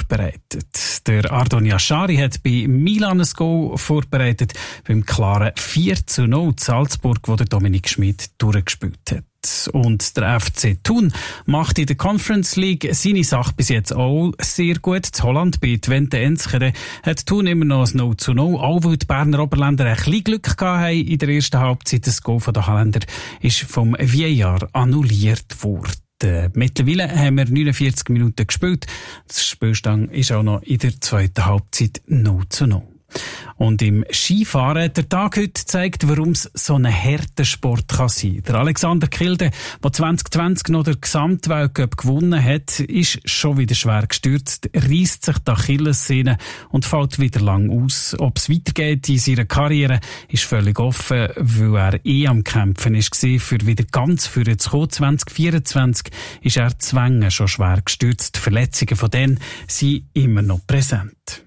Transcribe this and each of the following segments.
vorbereitet. Der Ardon Yashari hat bei Milan ein Goal vorbereitet, beim klaren 4:0 Salzburg, wo der Dominik Schmid durchgespielt hat. Und der FC Thun macht in der Conference League seine Sache bis jetzt auch sehr gut. In Holland bei Twente Enschede hat Thun immer noch ein 0:0. Auch weil die Berner Oberländer ein bisschen Glück gehabt haben in der ersten Halbzeit. Das Goal der Holländer ist vom VAR annulliert worden. Mittlerweile haben wir 49 Minuten gespielt. Das Spielstand ist auch noch in der zweiten Halbzeit 0:0. Und im Skifahren, der Tag heute zeigt, warum es so ein harter Sport kann sein. Der Alexander Kilde, der 2020 noch den Gesamtweltcup gewonnen hat, ist schon wieder schwer gestürzt, reisst sich die Achillessehne und fällt wieder lang aus. Ob es weitergeht in seiner Karriere, ist völlig offen, weil er am Kämpfen war, für wieder ganz vorne zu kommen. 2024 ist er zwängen schon schwer gestürzt. Die Verletzungen von denen sind immer noch präsent.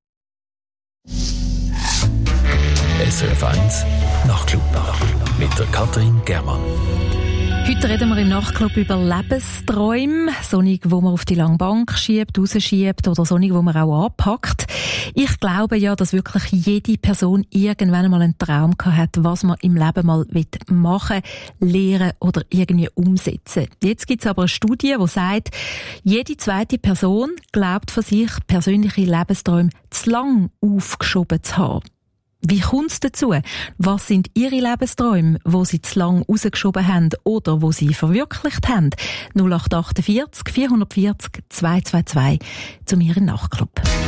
SRF 1 Nachtclub mit der Katrin Germann. Heute reden wir im Nachtclub über Lebensträume. Solche, die man auf die lange Bank schiebt, rausschiebt oder solche, die man auch anpackt. Ich glaube ja, dass wirklich jede Person irgendwann einmal einen Traum gehabt hat, was man im Leben mal machen, lernen oder irgendwie umsetzen. Jetzt gibt es aber eine Studie, die sagt, jede zweite Person glaubt von sich, persönliche Lebensträume zu lang aufgeschoben zu haben. Wie kommt es dazu? Was sind Ihre Lebensträume, wo Sie zu lang rausgeschoben haben oder wo Sie verwirklicht haben? 0848 440 222 zu mir im Nachtclub.